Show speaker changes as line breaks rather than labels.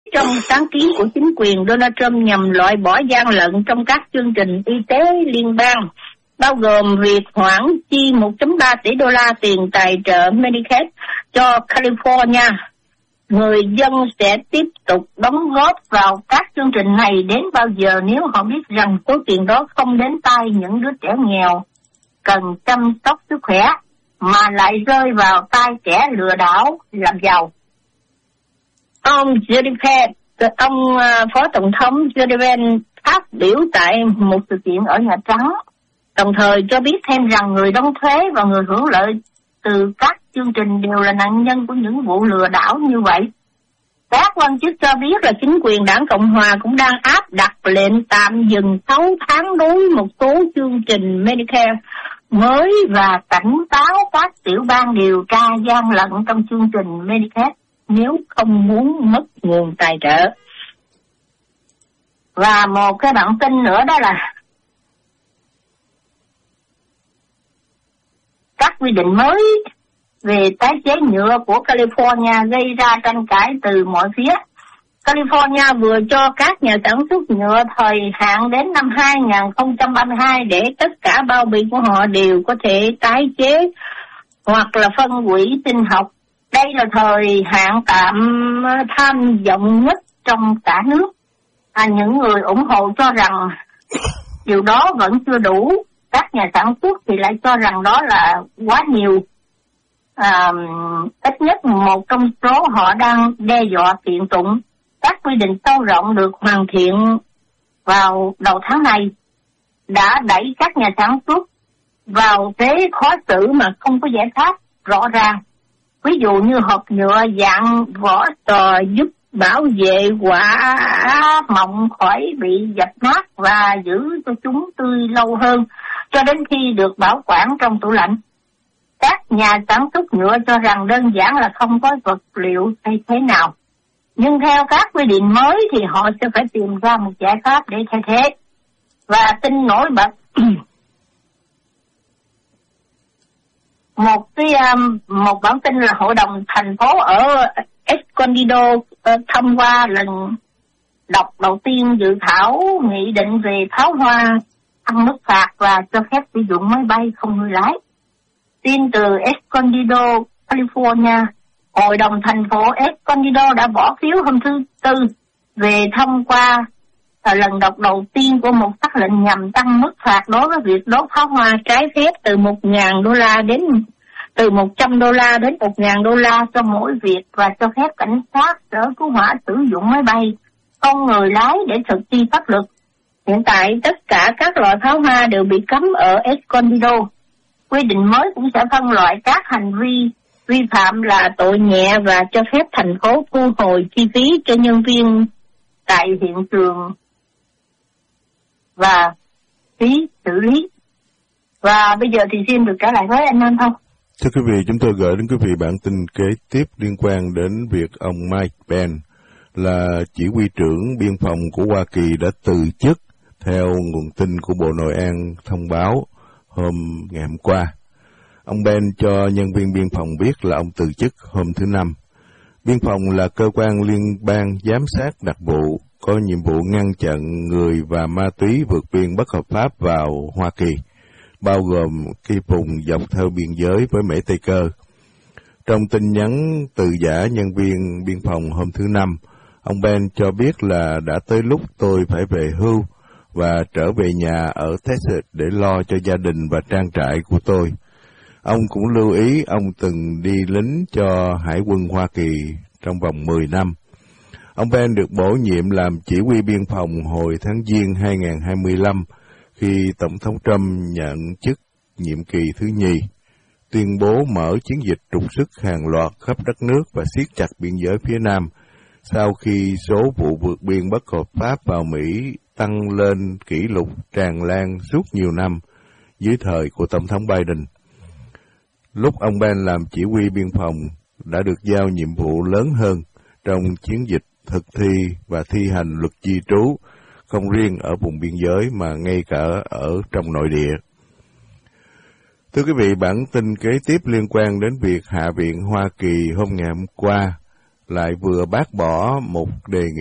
trong sáng kiến của chính quyền Donald Trump nhằm loại bỏ gian lận trong các chương trình y tế liên bang, bao gồm việc hoãn chi 1.3 tỷ đô la tiền tài trợ Medicaid cho California. Người dân sẽ tiếp tục đóng góp vào các chương trình này đến bao giờ nếu họ biết rằng số tiền đó không đến tay những đứa trẻ nghèo cần chăm sóc sức khỏe, mà lại rơi vào tay kẻ lừa đảo làm giàu. Ông Phó Tổng thống Joe Biden phát biểu tại một sự kiện ở Nhà Trắng, đồng thời cho biết thêm rằng người đóng thuế và người hưởng lợi từ các chương trình đều là nạn nhân của những vụ lừa đảo như vậy. Các quan chức cho biết là chính quyền đảng Cộng Hòa cũng đang áp đặt lệnh tạm dừng 6 tháng đối một số chương trình Medicare mới và cảnh báo các tiểu bang điều tra gian lận trong chương trình Medicaid nếu không muốn mất nguồn tài trợ. Và một cái bản tin nữa đó là các quy định mới về tái chế nhựa của California gây ra tranh cãi từ mọi phía. California vừa cho các nhà sản xuất nhựa thời hạn đến năm 2032 để tất cả bao bì của họ đều có thể tái chế hoặc là phân hủy sinh học. Đây là thời hạn tạm tham vọng nhất trong cả nước. Những người ủng hộ cho rằng điều đó vẫn chưa đủ. Các nhà sản xuất thì lại cho rằng đó là quá nhiều. Ít nhất một trong số họ đang đe dọa kiện tụng. Các quy định sâu rộng được hoàn thiện vào đầu tháng này đã đẩy các nhà sản xuất vào thế khó xử mà không có giải pháp rõ ràng. Ví dụ như hộp nhựa dạng vỏ sò giúp bảo vệ quả mọng khỏi bị dập nát và giữ cho chúng tươi lâu hơn cho đến khi được bảo quản trong tủ lạnh. Các nhà sản xuất nhựa cho rằng đơn giản là không có vật liệu thay thế nào. Nhưng theo các quy định mới thì họ sẽ phải tìm ra một giải pháp để thay thế. Và tin nổi bật một bản tin là Hội đồng thành phố ở Escondido thông qua lần đọc đầu tiên dự thảo nghị định về pháo hoa tăng mức phạt và cho phép sử dụng máy bay không người lái. Tin từ Escondido, California, Hội đồng thành phố Escondido đã bỏ phiếu hôm thứ Tư về thông qua lần đọc đầu tiên của một sắc lệnh nhằm tăng mức phạt đối với việc đốt pháo hoa trái phép từ $1,000 đến từ $100 đến $1,000 cho mỗi việc, và cho phép cảnh sát, sở cứu hỏa sử dụng máy bay không người lái để thực thi pháp luật. Hiện tại tất cả các loại pháo hoa đều bị cấm ở Escondido. Quy định mới cũng sẽ phân loại các hành vi vi phạm là tội nhẹ và cho phép thành phố thu hồi chi phí cho nhân viên tại hiện trường và phí xử lý. Và bây giờ thì xin được trở lại với anh Nam Thông.
Thưa quý vị, chúng tôi gửi đến quý vị bản tin kế tiếp liên quan đến việc ông Mike Pence là chỉ huy trưởng biên phòng của Hoa Kỳ đã từ chức theo nguồn tin của Bộ Nội an thông báo ngày hôm qua. Ông Pence cho nhân viên biên phòng biết là ông từ chức hôm thứ Năm. Biên phòng là cơ quan liên bang giám sát đặc vụ, có nhiệm vụ ngăn chặn người và ma túy vượt biên bất hợp pháp vào Hoa Kỳ, bao gồm cái vùng dọc theo biên giới với Mễ Tây Cơ. Trong tin nhắn từ giả nhân viên biên phòng hôm thứ Năm, ông Pence cho biết là đã tới lúc tôi phải về hưu và trở về nhà ở Texas để lo cho gia đình và trang trại của tôi. Ông cũng lưu ý ông từng đi lính cho Hải quân Hoa Kỳ trong vòng 10 năm. Ông Pence được bổ nhiệm làm chỉ huy biên phòng hồi tháng Giêng 2025 khi Tổng thống Trump nhận chức nhiệm kỳ thứ nhì, tuyên bố mở chiến dịch trục xuất hàng loạt khắp đất nước và siết chặt biên giới phía Nam sau khi số vụ vượt biên bất hợp pháp vào Mỹ tăng lên kỷ lục tràn lan suốt nhiều năm dưới thời của Tổng thống Biden. Lúc ông Pence làm chỉ huy biên phòng đã được giao nhiệm vụ lớn hơn trong chiến dịch thực thi và thi hành luật di trú, không riêng ở vùng biên giới mà ngay cả ở trong nội địa. Thưa quý vị, bản tin kế tiếp liên quan đến việc Hạ viện Hoa Kỳ hôm ngày hôm qua lại vừa bác bỏ một đề nghị